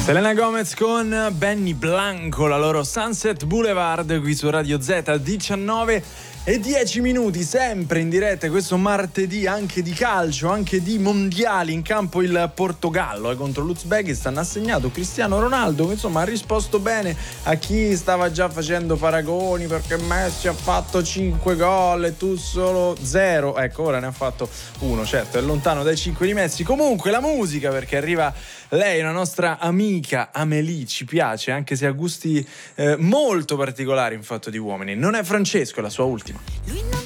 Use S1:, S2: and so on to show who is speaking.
S1: Selena Gomez con Benny Blanco, la loro Sunset Boulevard qui su Radio Z, 19:10, sempre in diretta questo martedì, anche di calcio, anche di mondiali. In campo il Portogallo contro l'Uzbekistan, ha segnato Cristiano Ronaldo, che insomma ha risposto bene a chi stava già facendo paragoni perché Messi ha fatto 5 gol e tu solo 0. Ecco, ora ne ha fatto uno, certo è lontano dai 5 di Messi. Comunque la musica, perché arriva lei, una nostra amica Amélie, ci piace, anche se ha gusti molto particolari in fatto di uomini. Non è Francesco, la sua ultima.
S2: Lui